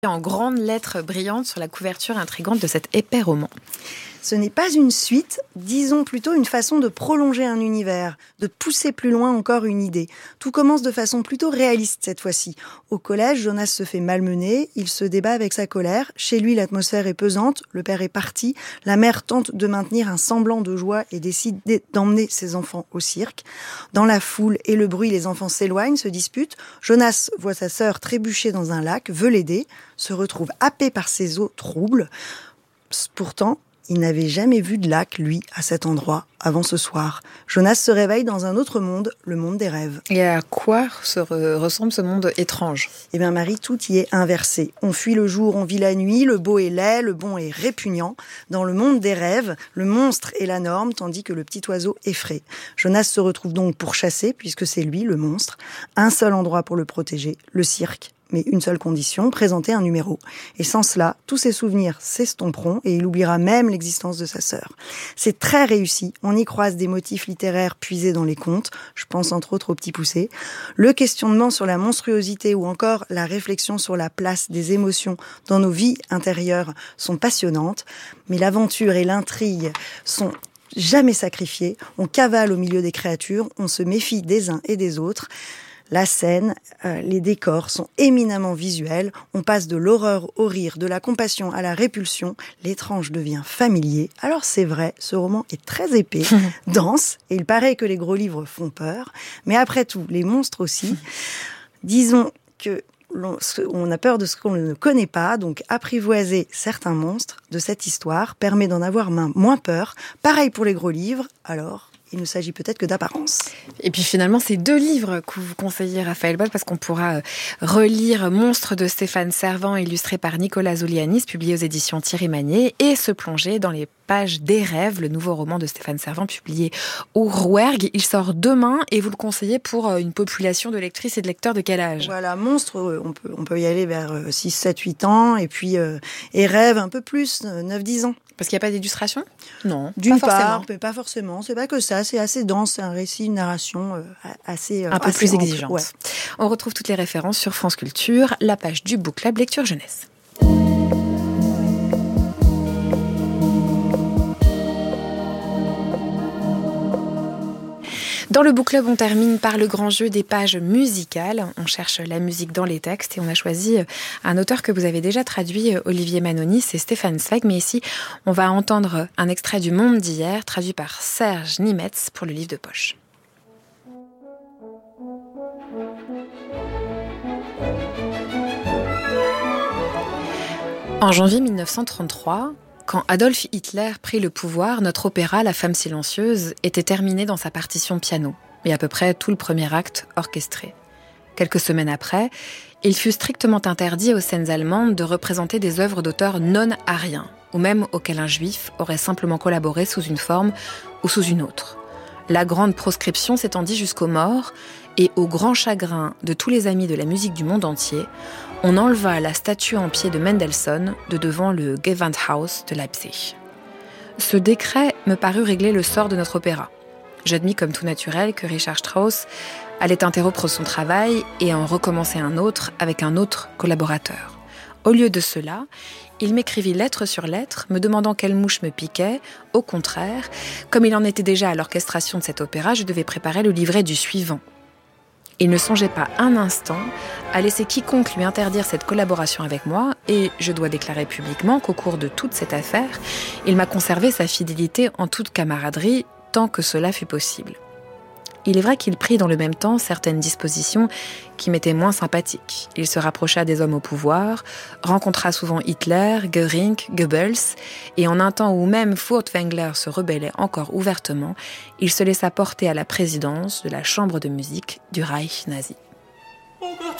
En grandes lettres brillantes sur la couverture intrigante de cet épais roman. Ce n'est pas une suite, disons plutôt une façon de prolonger un univers, de pousser plus loin encore une idée. Tout commence de façon plutôt réaliste cette fois-ci. Au collège, Jonas se fait malmener, il se débat avec sa colère. Chez lui, l'atmosphère est pesante, le père est parti, la mère tente de maintenir un semblant de joie et décide d'emmener ses enfants au cirque. Dans la foule et le bruit, les enfants s'éloignent, se disputent. Jonas voit sa sœur trébucher dans un lac, veut l'aider, se retrouve happé par ses eaux troubles. Pourtant, il n'avait jamais vu de lac, lui, à cet endroit, avant ce soir. Jonas se réveille dans un autre monde, le monde des rêves. Et à quoi ressemble ce monde étrange ? Eh bien, Marie, tout y est inversé. On fuit le jour, on vit la nuit, le beau est laid, le bon est répugnant. Dans le monde des rêves, le monstre est la norme, tandis que le petit oiseau effraie. Jonas se retrouve donc pourchassé, puisque c'est lui, le monstre. Un seul endroit pour le protéger, le cirque. Mais une seule condition, présenter un numéro. Et sans cela, tous ses souvenirs s'estomperont et il oubliera même l'existence de sa sœur. C'est très réussi, on y croise des motifs littéraires puisés dans les contes, je pense entre autres au Petit Poucet. Le questionnement sur la monstruosité ou encore la réflexion sur la place des émotions dans nos vies intérieures sont passionnantes, mais l'aventure et l'intrigue sont jamais sacrifiées. On cavale au milieu des créatures, on se méfie des uns et des autres. La scène, les décors sont éminemment visuels. On passe de l'horreur au rire, de la compassion à la répulsion. L'étrange devient familier. Alors c'est vrai, ce roman est très épais, dense, et il paraît que les gros livres font peur. Mais après tout, les monstres aussi. Disons que on a peur de ce qu'on ne connaît pas, donc apprivoiser certains monstres de cette histoire permet d'en avoir moins peur. Pareil pour les gros livres, alors il ne s'agit peut-être que d'apparence. Et puis finalement, c'est 2 livres que vous conseillez, Raphaël Boll, parce qu'on pourra relire Monstres de Stéphane Servan, illustré par Nicolas Zoulianis, publié aux éditions Thierry Magnier, et se plonger dans les pages des rêves, le nouveau roman de Stéphane Servan, publié au Rouergue. Il sort demain, et vous le conseillez pour une population de lectrices et de lecteurs de quel âge ? Voilà, Monstres, on peut y aller vers 6, 7, 8 ans, et puis et Rêves un peu plus, 9, 10 ans. Parce qu'il n'y a pas d'illustration ? Non, d'une pas part, forcément. mais pas forcément. C'est pas que ça, c'est assez dense, c'est un récit, une narration assez un peu assez plus ample. exigeante. Ouais. On retrouve toutes les références sur France Culture, la page du Book Club Lecture Jeunesse. Dans le Book Club, on termine par le grand jeu des pages musicales. On cherche la musique dans les textes et on a choisi un auteur que vous avez déjà traduit, Olivier Manoni, c'est Stéphane Zweig. Mais ici, on va entendre un extrait du Monde d'hier, traduit par Serge Nimetz pour le livre de poche. En janvier 1933, quand Adolf Hitler prit le pouvoir, notre opéra, La Femme silencieuse, était terminé dans sa partition piano, et à peu près tout le premier acte orchestré. Quelques semaines après, il fut strictement interdit aux scènes allemandes de représenter des œuvres d'auteurs non-ariens, ou même auxquelles un juif aurait simplement collaboré sous une forme ou sous une autre. La grande proscription s'étendit jusqu'aux morts, et au grand chagrin de tous les amis de la musique du monde entier, on enleva la statue en pied de Mendelssohn de devant le Gewandhaus de Leipzig. Ce décret me parut régler le sort de notre opéra. J'admis comme tout naturel que Richard Strauss allait interrompre son travail et en recommencer un autre avec un autre collaborateur. Au lieu de cela, il m'écrivit lettre sur lettre, me demandant quelle mouche me piquait. Au contraire, comme il en était déjà à l'orchestration de cet opéra, je devais préparer le livret du suivant. Il ne songeait pas un instant à laisser quiconque lui interdire cette collaboration avec moi, et je dois déclarer publiquement qu'au cours de toute cette affaire, il m'a conservé sa fidélité en toute camaraderie, tant que cela fut possible. Il est vrai qu'il prit dans le même temps certaines dispositions qui m'étaient moins sympathiques. Il se rapprocha des hommes au pouvoir, rencontra souvent Hitler, Göring, Goebbels, et en un temps où même Furtwängler se rebellait encore ouvertement, il se laissa porter à la présidence de la chambre de musique du Reich nazi. Oh Gott,